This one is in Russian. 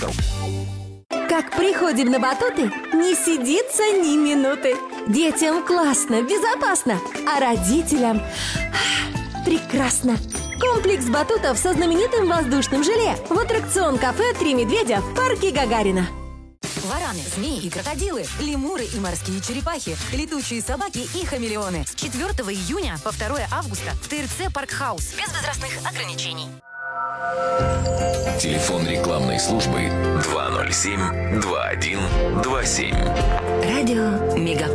Как приходим на батуты, не сидится ни минуты. Детям классно, безопасно, а родителям прекрасно. Комплекс батутов со знаменитым воздушным желе в аттракцион-кафе «Три медведя» в парке Гагарина. Вараны, змеи и крокодилы, лемуры и морские черепахи, летучие собаки и хамелеоны. С 4 июня по 2 августа в ТРЦ «Паркхаус» без возрастных ограничений. Телефон рекламной службы 207-2127. Радио Мега.